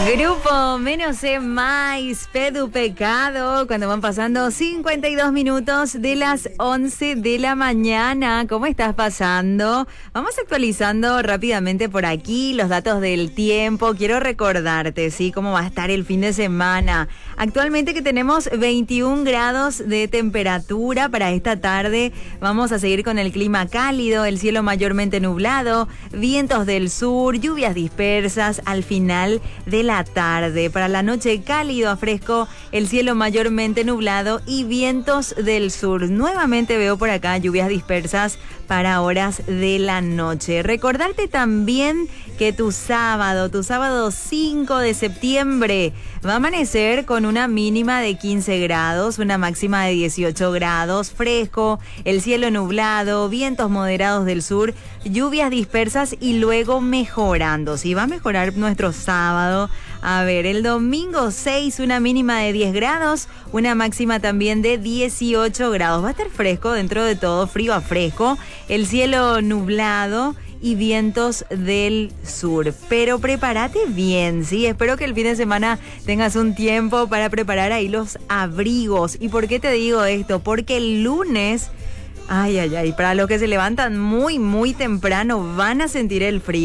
Grupo Menos E Mais, Pedu Pecado, cuando van pasando 52 minutos de las 11 de la mañana. ¿Cómo estás pasando? Vamos actualizando rápidamente por aquí los datos del tiempo. Quiero recordarte, ¿sí? Cómo va a estar el fin de semana. Actualmente que tenemos 21 grados de temperatura para esta tarde. Vamos a seguir con el clima cálido, el cielo mayormente nublado, vientos del sur, lluvias dispersas al final de la tarde. Para la noche cálido a fresco, el cielo mayormente nublado y vientos del sur. Nuevamente veo por acá lluvias dispersas para horas de la noche. Recordarte también que tu sábado 5 de septiembre, va a amanecer con una mínima de 15 grados, una máxima de 18 grados, fresco, el cielo nublado, vientos moderados del sur, lluvias dispersas y luego mejorando. Sí, va a mejorar nuestro sábado. A ver, el domingo 6, una mínima de 10 grados, una máxima también de 18 grados. Va a estar fresco dentro de todo, frío a fresco, el cielo nublado y vientos del sur. Pero prepárate bien, ¿sí? Espero que el fin de semana tengas un tiempo para preparar ahí los abrigos. ¿Y por qué te digo esto? Porque el lunes, para los que se levantan muy, muy temprano, van a sentir el frío.